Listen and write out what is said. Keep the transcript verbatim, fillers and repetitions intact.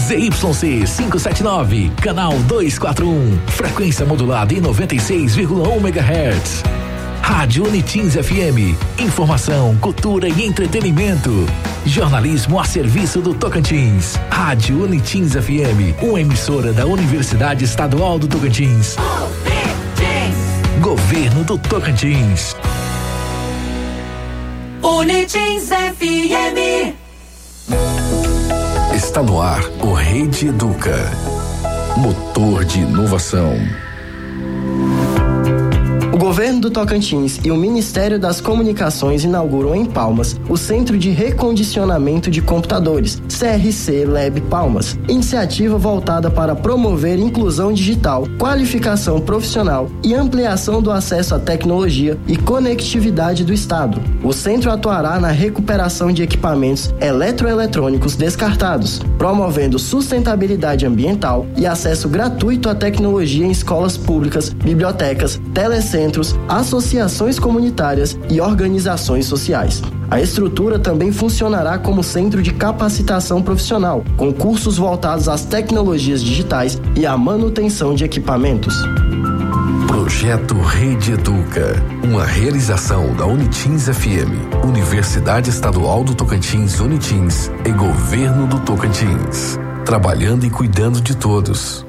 Z Y C quinhentos e setenta e nove, canal duzentos e quarenta e um, frequência modulada em noventa e seis vírgula um megahertz. Rádio Unitins F M, informação, cultura e entretenimento. Jornalismo a serviço do Tocantins. Rádio Unitins F M, uma emissora da Universidade Estadual do Tocantins. Governo do Tocantins. Unitins F M. Está no ar o Rede Educa. Motor de inovação. O Governo do Tocantins e o Ministério das Comunicações inauguram em Palmas o Centro de Recondicionamento de Computadores, C R C Lab Palmas, iniciativa voltada para promover inclusão digital, qualificação profissional e ampliação do acesso à tecnologia e conectividade do Estado. O centro atuará na recuperação de equipamentos eletroeletrônicos descartados, promovendo sustentabilidade ambiental e acesso gratuito à tecnologia em escolas públicas, bibliotecas, telecentros, associações comunitárias e organizações sociais. A estrutura também funcionará como centro de capacitação profissional, com cursos voltados às tecnologias digitais e à manutenção de equipamentos. Projeto Rede Educa, uma realização da Unitins F M, Universidade Estadual do Tocantins Unitins e Governo do Tocantins, trabalhando e cuidando de todos.